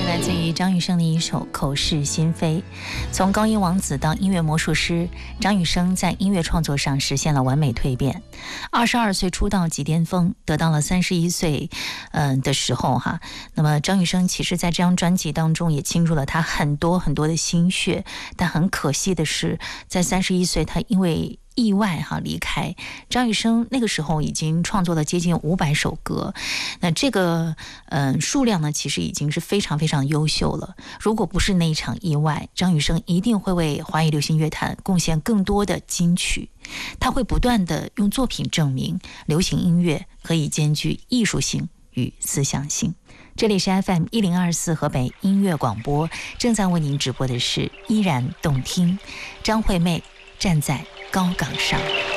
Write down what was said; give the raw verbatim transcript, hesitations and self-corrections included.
来自于张雨生的一首《口是心非》。从高音王子到音乐魔术师，张雨生在音乐创作上实现了完美蜕变。二十二岁出道即巅峰，得到了三十一岁，嗯、呃、的时候哈。那么张雨生其实在这张专辑当中也倾注了他很多很多的心血，但很可惜的是，在三十一岁他因为意外哈离开。张雨生那个时候已经创作了接近五百首歌，那这个嗯、呃、数量呢，其实已经是非常非常优秀了。如果不是那一场意外，张雨生一定会为华语流行乐坛贡献更多的金曲。他会不断的用作品证明，流行音乐可以兼具艺术性与思想性。这里是 F M 一零二四河北音乐广播，正在为您直播的是依然动听，张惠妹站在高岗上。